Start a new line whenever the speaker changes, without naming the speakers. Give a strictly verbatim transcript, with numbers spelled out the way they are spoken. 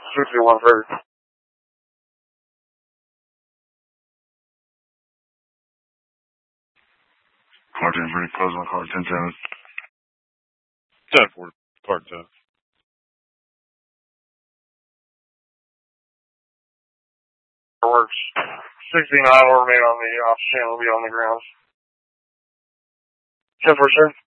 sixty-one thirty.
Car ten three, close on car ten ten.
ten four, car ten.
Works. sixty-nine will remain on the off channel, will be on the ground. ten four, sir.